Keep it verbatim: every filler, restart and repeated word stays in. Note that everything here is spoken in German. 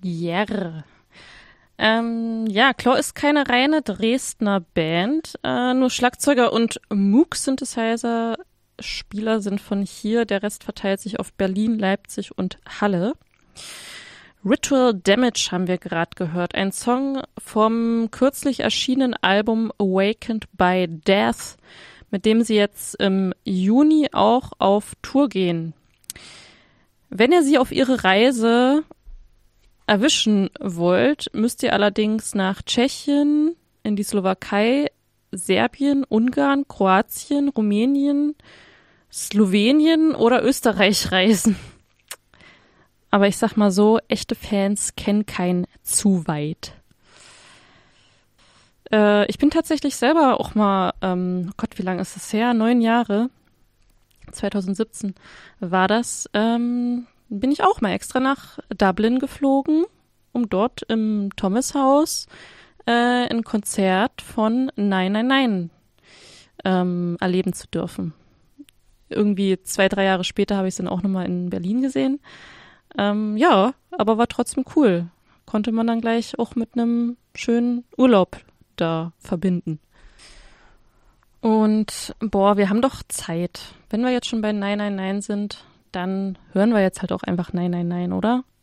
Yeah. Ähm, ja, Claw ist keine reine Dresdner Band, äh, nur Schlagzeuger und Moog-Synthesizer-Spieler sind von hier, der Rest verteilt sich auf Berlin, Leipzig und Halle. Ritual Damage haben wir gerade gehört, ein Song vom kürzlich erschienenen Album Awakened by Death, mit dem sie jetzt im Juni auch auf Tour gehen. Wenn ihr sie auf ihre Reise erwischen wollt, müsst ihr allerdings nach Tschechien, in die Slowakei, Serbien, Ungarn, Kroatien, Rumänien, Slowenien oder Österreich reisen. Aber ich sag mal so, echte Fans kennen kein zu weit. Äh, ich bin tatsächlich selber auch mal, ähm, oh Gott, wie lange ist das her? Neun Jahre. zwanzig siebzehn war das. Ähm, bin ich auch mal extra nach Dublin geflogen, um dort im Thomas-Haus äh, ein Konzert von Nein, Nein, Nein ähm, erleben zu dürfen. Irgendwie zwei, drei Jahre später habe ich es dann auch nochmal in Berlin gesehen. Ähm, ja, aber war trotzdem cool. Konnte man dann gleich auch mit einem schönen Urlaub da verbinden. Und boah, wir haben doch Zeit. Wenn wir jetzt schon bei Nein, Nein, Nein sind, dann hören wir jetzt halt auch einfach Nein, Nein, Nein, oder?